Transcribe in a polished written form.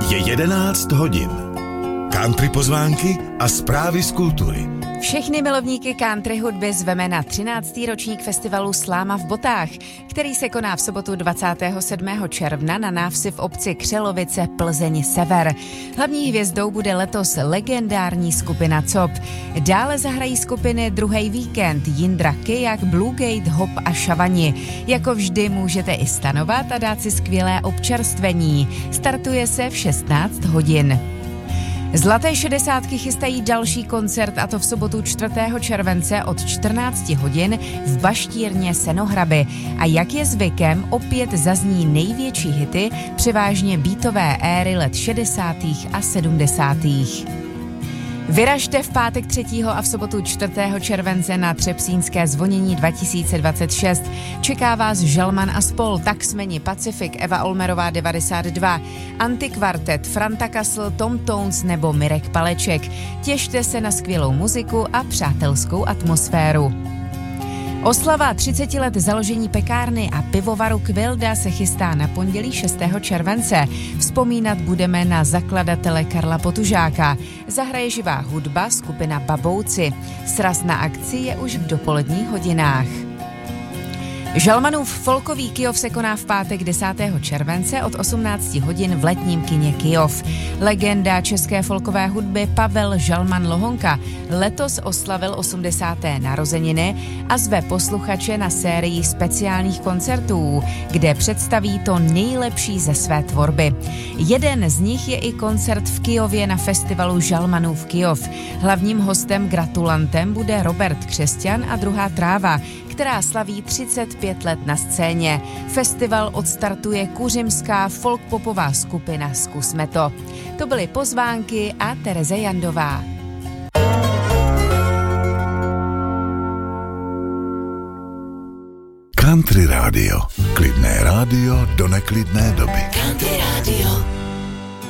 Je 11 hodin. Country pozvánky a zprávy z kultury. Všechny milovníky country hudby zveme na 13. ročník festivalu Sláma v botách, který se koná v sobotu 27. června na návsi v obci Křelovice, Plzeň Sever. Hlavní hvězdou bude letos legendární skupina COP. Dále zahrají skupiny Druhý víkend, Jindra Kijak, Blue Gate, Hop a Šavani. Jako vždy můžete i stanovat a dát si skvělé občerstvení. Startuje se v 16 hodin. Zlaté 60 chystají další koncert, a to v sobotu 4. července od 14 hodin v baštírně Senohraby. A jak je zvykem, opět zazní největší hity, převážně beatové éry let 60. a 70. Vyražte v pátek 3. a v sobotu 4. července na Třepsínské zvonění 2026. Čeká vás Žalman a spol, Taxmeni, Pacific, Eva Olmerová 92, Antikvartet, Franta Kasl, Tom Tones nebo Mirek Paleček. Těšte se na skvělou muziku a přátelskou atmosféru. Oslava 30 let založení pekárny a pivovaru Kvilda se chystá na pondělí 6. července. Vzpomínat budeme na zakladatele Karla Potužáka. Zahraje živá hudba skupina Babouci. Sraz na akci je už v dopoledních hodinách. Žalmanův folkový Kyjov se koná v pátek 10. července od 18 hodin v letním kině Kyjov. Legenda české folkové hudby Pavel Žalman Lohonka letos oslavil 80. narozeniny a zve posluchače na sérii speciálních koncertů, kde představí to nejlepší ze své tvorby. Jeden z nich je i koncert v Kyjově na festivalu Žalmanův Kyjov. Hlavním hostem gratulantem bude Robert Křesťan a Druhá tráva, která slaví 35 let na scéně. Festival odstartuje kuřimská folkpopová skupina Zkusme to. To byly pozvánky a Tereze Jandová. Country rádio. Klidné rádio do neklidné doby. Country rádio.